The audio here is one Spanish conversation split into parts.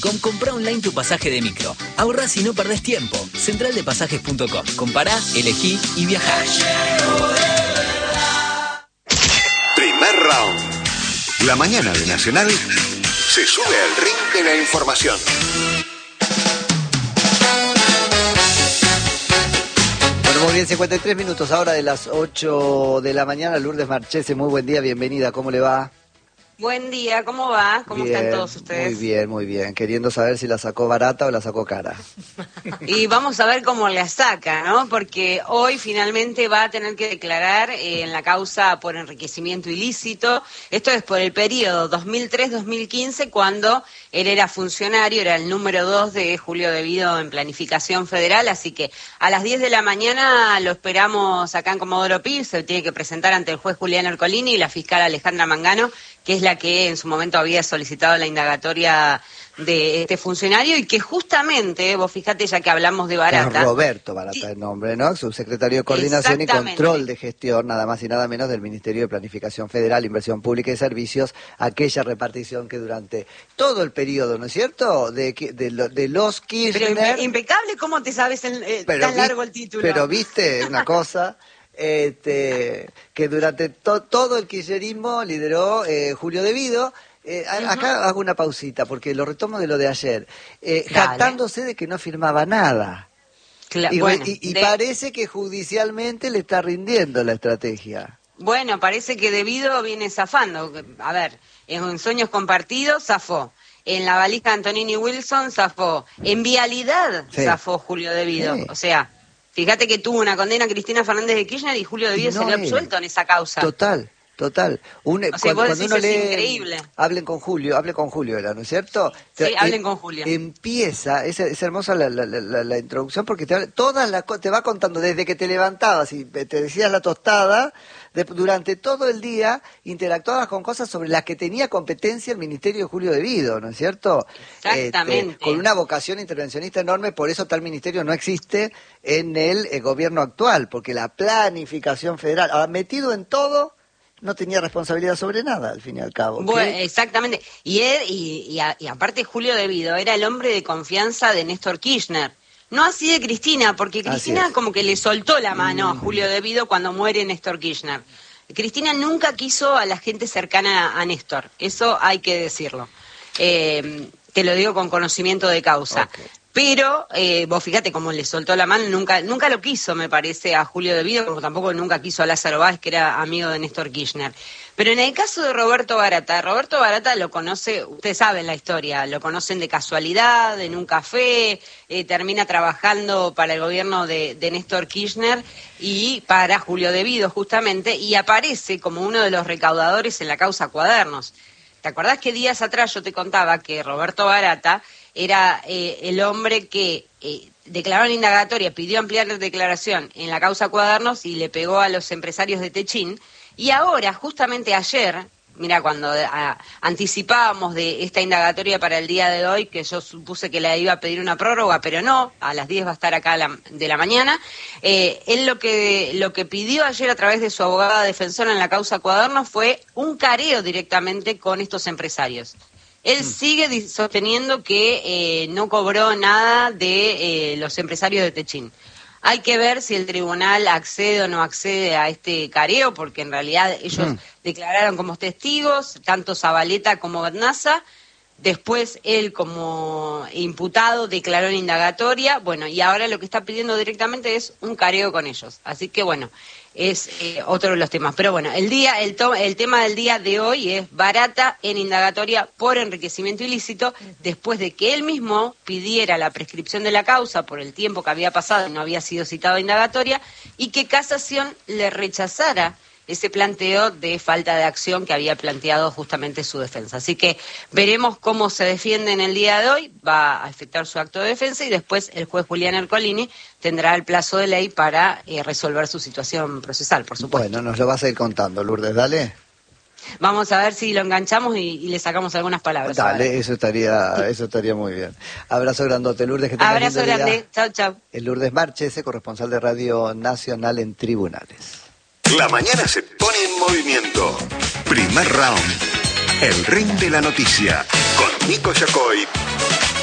Comprá online tu pasaje de micro. Ahorrás y no perdés tiempo. Centraldepasajes.com. Compará, elegí y viajá. Primer round. La mañana de Nacional se sube al ring de la información. Bueno, muy bien, 53 minutos ahora de las 8 de la mañana. Lourdes Marchese, muy buen día, bienvenida. ¿Cómo le va? Buen día, ¿cómo va? ¿Cómo bien, están todos ustedes? Muy bien. Queriendo saber si la sacó barata o la sacó cara. Y vamos a ver cómo la saca, ¿no? Porque hoy finalmente va a tener que declarar en la causa por enriquecimiento ilícito. Esto es por el periodo 2003-2015, cuando él era funcionario, era el número 2 de Julio Devido en Planificación Federal. Así que a las 10 de la mañana lo esperamos acá en Comodoro Pi. Se tiene que presentar ante el juez Julián Ercolini y la fiscal Alejandra Mangano, que es la que en su momento había solicitado la indagatoria de este funcionario y que justamente, vos fíjate, ya que hablamos de Barata... Roberto Barata el nombre, ¿no? Subsecretario de Coordinación y Control de Gestión, nada más y nada menos, del Ministerio de Planificación Federal, Inversión Pública y Servicios, aquella repartición que durante todo el periodo, ¿no es cierto?, de los Kirchner... Pero impecable, ¿cómo te sabes tan largo el título? Pero viste una cosa... que durante todo el kirchnerismo lideró Julio Devido. Acá hago una pausita porque lo retomo de lo de ayer, jactándose de que no firmaba nada. Y parece que judicialmente le está rindiendo la estrategia. Bueno, parece que Devido viene zafando. A ver, en Sueños Compartidos zafó. En la valija Antonini Wilson zafó. En Vialidad zafó Julio Devido. O sea... Fíjate que tuvo una condena Cristina Fernández de Kirchner y Julio Devido salió absuelto en esa causa. Total. Cuando uno lee, es increíble. Hable con Julio era, ¿no es cierto? Sí, hablen con Julio. Empieza, es hermosa la introducción porque te va contando desde que te levantabas y te decías la tostada, durante todo el día interactuabas con cosas sobre las que tenía competencia el Ministerio de Julio Devido, ¿no es cierto? Exactamente. Con una vocación intervencionista enorme, por eso tal ministerio no existe en el gobierno actual, porque la planificación federal, ahora metido en todo, no tenía responsabilidad sobre nada, al fin y al cabo. Bueno, exactamente. Y aparte Julio Devido era el hombre de confianza de Néstor Kirchner. No así de Cristina, porque Cristina como que le soltó la mano a Julio Devido cuando muere Néstor Kirchner. Cristina nunca quiso a la gente cercana a Néstor, eso hay que decirlo. Te lo digo con conocimiento de causa. Okay. Pero vos fíjate cómo le soltó la mano, nunca lo quiso, me parece, a Julio Devido, como tampoco nunca quiso a Lázaro Báez, que era amigo de Néstor Kirchner. Pero en el caso de Roberto Barata lo conoce, ustedes saben la historia, lo conocen de casualidad, en un café, termina trabajando para el gobierno de Néstor Kirchner y para Julio Devido justamente, y aparece como uno de los recaudadores en la causa Cuadernos. ¿Te acordás que días atrás yo te contaba que Roberto Barata era el hombre que declaró en indagatoria, pidió ampliar la declaración en la causa Cuadernos y le pegó a los empresarios de Techín? Y ahora, justamente ayer, mira, cuando anticipábamos de esta indagatoria para el día de hoy, que yo supuse que le iba a pedir una prórroga, pero no, a las 10 va a estar acá de la mañana, él lo que pidió ayer a través de su abogada defensora en la causa Cuadernos fue un careo directamente con estos empresarios. Él sigue sosteniendo que no cobró nada de los empresarios de Techín. Hay que ver si el tribunal accede o no accede a este careo, porque en realidad ellos declararon como testigos, tanto Zabaleta como Gatnaza. Después él como imputado declaró en indagatoria, bueno, y ahora lo que está pidiendo directamente es un careo con ellos. Así que bueno, es otro de los temas. Pero bueno, el tema del día de hoy es Barata en indagatoria por enriquecimiento ilícito, después de que él mismo pidiera la prescripción de la causa por el tiempo que había pasado y no había sido citado a indagatoria, y que Casación le rechazara ese planteo de falta de acción que había planteado justamente su defensa. Así que veremos cómo se defiende en el día de hoy, va a efectuar su acto de defensa y después el juez Julián Ercolini tendrá el plazo de ley para resolver su situación procesal, por supuesto. Bueno, nos lo vas a ir contando, Lourdes, dale. Vamos a ver si lo enganchamos y le sacamos algunas palabras. Dale, eso estaría muy bien. Abrazo grandote, Lourdes. Que tengas abrazo grande, chau. El Lourdes Marchese, corresponsal de Radio Nacional en Tribunales. La mañana se pone en movimiento. Primer round. El ring de la noticia. Con Nico Yacoy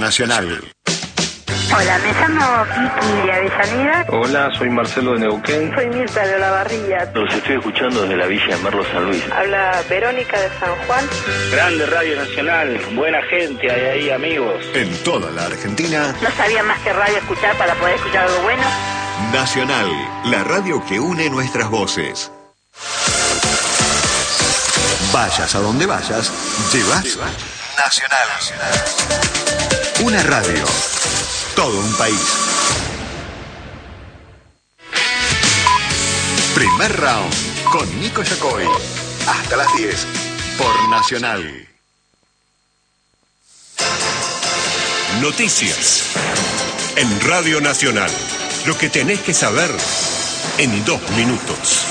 Nacional. Hola, me llamo Kiki de Avellaneda. Hola, soy Marcelo de Neuquén. Soy Mirta de Olavarría. Los estoy escuchando desde la Villa de Merlo, San Luis. Habla Verónica de San Juan. Grande Radio Nacional, buena gente, hay ahí amigos. En toda la Argentina. No sabía más que radio escuchar para poder escuchar algo bueno. Nacional, la radio que une nuestras voces. Vayas a donde vayas, llevas Nacional. Una radio. Todo un país. Primer round con Nico Yacoy. Hasta las 10 por Nacional. Noticias en Radio Nacional. Lo que tenés que saber en 2 minutos.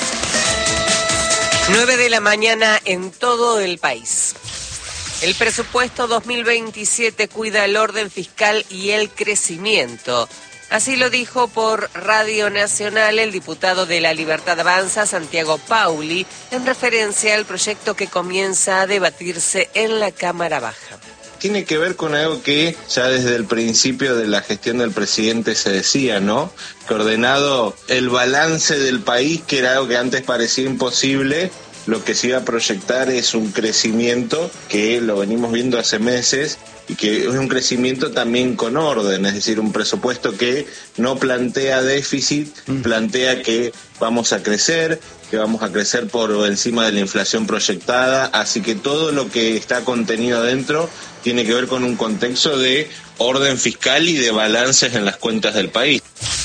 9 de la mañana en todo el país. El presupuesto 2027 cuida el orden fiscal y el crecimiento. Así lo dijo por Radio Nacional el diputado de La Libertad Avanza, Santiago Pauli, en referencia al proyecto que comienza a debatirse en la Cámara Baja. Tiene que ver con algo que ya desde el principio de la gestión del presidente se decía, ¿no? Que ordenado el balance del país, que era algo que antes parecía imposible, lo que se iba a proyectar es un crecimiento que lo venimos viendo hace meses y que es un crecimiento también con orden, es decir, un presupuesto que no plantea déficit, plantea que vamos a crecer, que vamos a crecer por encima de la inflación proyectada, así que todo lo que está contenido adentro tiene que ver con un contexto de orden fiscal y de balances en las cuentas del país.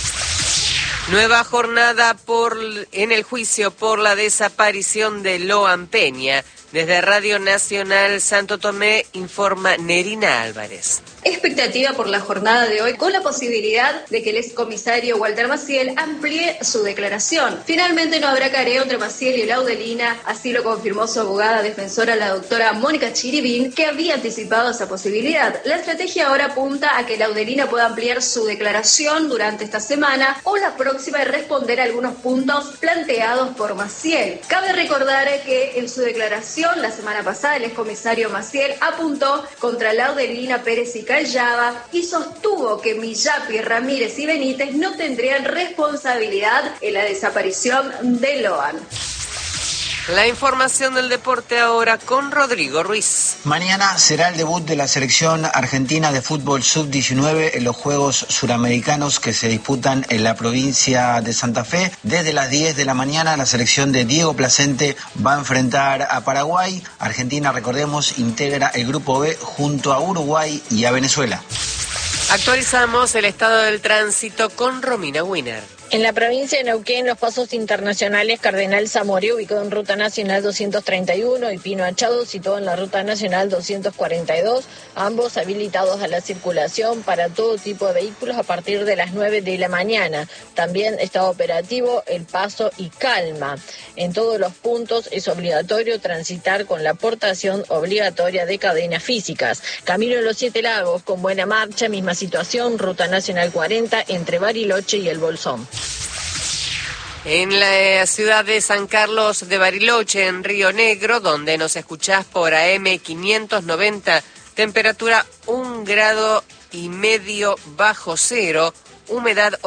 Nueva jornada en el juicio por la desaparición de Loan Peña. Desde Radio Nacional Santo Tomé informa Nerina Álvarez. Expectativa por la jornada de hoy, con la posibilidad de que el excomisario Walter Maciel amplíe su declaración. Finalmente no habrá careo entre Maciel y Laudelina, así lo confirmó su abogada defensora, la doctora Mónica Chiribín, que había anticipado esa posibilidad. La estrategia ahora apunta a que Laudelina pueda ampliar su declaración durante esta semana o la próxima y responder a algunos puntos planteados por Maciel. Cabe recordar que en su declaración la semana pasada el excomisario Maciel apuntó contra Laudelina, Pérez y Callaba y sostuvo que Millapi, Ramírez y Benítez no tendrían responsabilidad en la desaparición de Loan. La información del deporte ahora con Rodrigo Ruiz. Mañana será el debut de la selección argentina de fútbol sub-19 en los Juegos Suramericanos que se disputan en la provincia de Santa Fe. Desde las 10 de la mañana la selección de Diego Placente va a enfrentar a Paraguay. Argentina, recordemos, integra el grupo B junto a Uruguay y a Venezuela. Actualizamos el estado del tránsito con Romina Winner. En la provincia de Neuquén, los pasos internacionales Cardenal Zamoré, ubicado en Ruta Nacional 231, y Pino Achado, situado en la Ruta Nacional 242, ambos habilitados a la circulación para todo tipo de vehículos a partir de las 9 de la mañana. También está operativo el Paso y Calma. En todos los puntos es obligatorio transitar con la portación obligatoria de cadenas físicas. Camino de los Siete Lagos, con buena marcha, misma situación, Ruta Nacional 40, entre Bariloche y El Bolsón. En la ciudad de San Carlos de Bariloche, en Río Negro, donde nos escuchás por AM 590, temperatura 1,5 grados bajo cero, humedad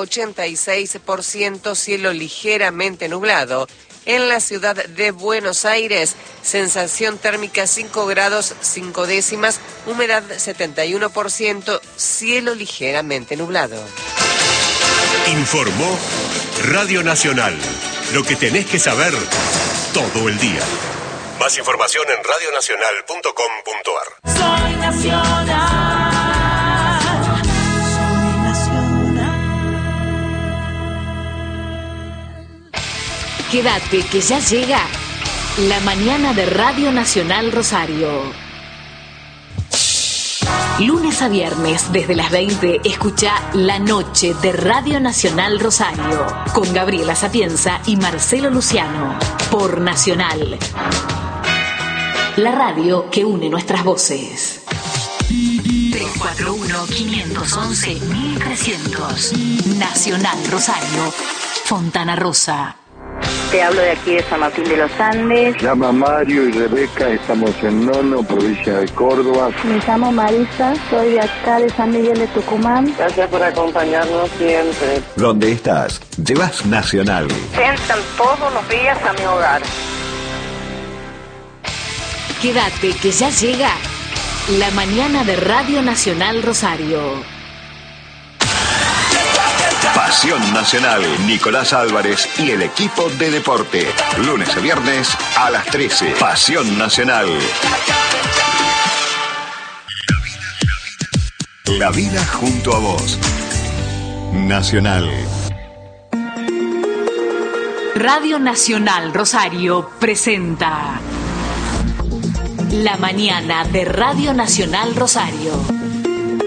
86%, cielo ligeramente nublado. En la ciudad de Buenos Aires, sensación térmica 5 grados 5 décimas, humedad 71%, cielo ligeramente nublado. Informó Radio Nacional. Lo que tenés que saber todo el día. Más información en radionacional.com.ar. Soy nacional. Soy nacional. Quédate que ya llega la mañana de Radio Nacional Rosario. Lunes a viernes, desde las 20, escucha La Noche de Radio Nacional Rosario, con Gabriela Sapienza y Marcelo Luciano, por Nacional. La radio que une nuestras voces. 341-511-1300. Nacional Rosario, Fontana Rosa. Te hablo de aquí de San Martín de los Andes. Llama Mario y Rebeca, estamos en Nono, provincia de Córdoba. Me llamo Marisa, soy de acá de San Miguel de Tucumán. Gracias por acompañarnos siempre. ¿Dónde estás? Llevas Nacional. Entran todos los días a mi hogar. Quédate que ya llega la mañana de Radio Nacional Rosario. Pasión Nacional, Nicolás Álvarez y el equipo de deporte. Lunes a viernes a las 13. Pasión Nacional. La vida junto a vos. Nacional. Radio Nacional Rosario presenta La mañana de Radio Nacional Rosario.